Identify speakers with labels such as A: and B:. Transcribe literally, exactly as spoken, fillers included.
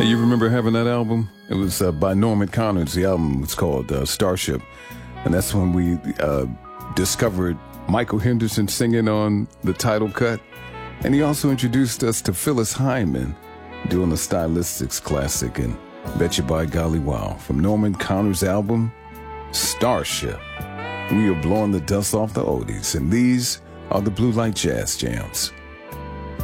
A: Hey, you remember having that album? It was uh, by Norman Connors. The album was called uh, Starship. And that's when we uh, discovered Michael Henderson singing on the title cut. And he also introduced us to Phyllis Hyman doing the Stylistics classic and Betcha by Golly Wow from Norman Connors' album Starship. We are blowing the dust off the oldies, and these are the Blue Light Jazz Jams.